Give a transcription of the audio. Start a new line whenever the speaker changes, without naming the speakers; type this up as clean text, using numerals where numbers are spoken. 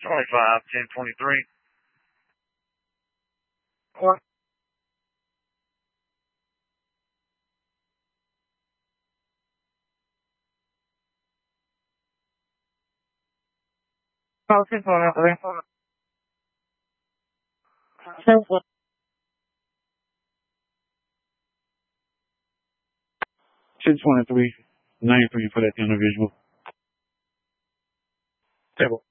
25, 1023. Or 1023. 1023. 93 for that individual. Table.